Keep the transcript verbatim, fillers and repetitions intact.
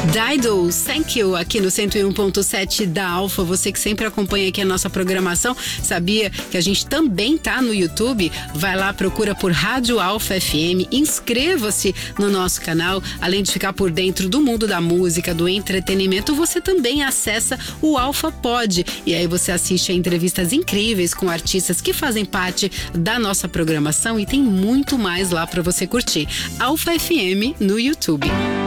Dido, thank you, aqui no cento e um ponto sete da Alfa. Você que sempre acompanha aqui a nossa programação, sabia que a gente também tá no YouTube? Vai lá, procura por Rádio Alfa F M, inscreva-se no nosso canal. Além de ficar por dentro do mundo da música, do entretenimento, você também acessa o Alfa Pod. E aí você assiste a entrevistas incríveis com artistas que fazem parte da nossa programação e tem muito mais lá para você curtir. Alfa F M no YouTube.